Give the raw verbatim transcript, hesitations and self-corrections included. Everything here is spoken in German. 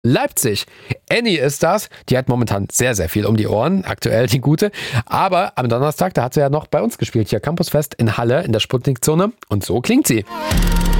Leipzig. Annie ist das. Die hat momentan sehr, sehr viel um die Ohren. Aktuell die gute. Aber am Donnerstag, da hat sie ja noch bei uns gespielt. Hier Campusfest in Halle in der Sputnik-Zone. Und so klingt sie.